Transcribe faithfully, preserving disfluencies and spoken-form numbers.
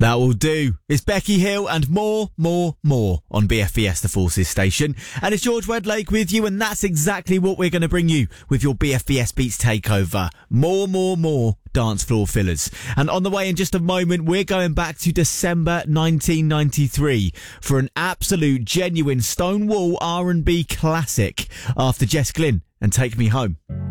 That will do. It's Becky Hill and more, more, more on B F B S The Forces station. And it's George Wedlake with you, and that's exactly what we're going to bring you with your B F B S Beats takeover. More, more, more dance floor fillers. And on the way in just a moment, we're going back to December nineteen ninety-three for an absolute genuine Stonewall R and B classic after Jess Glynn and Take Me Home.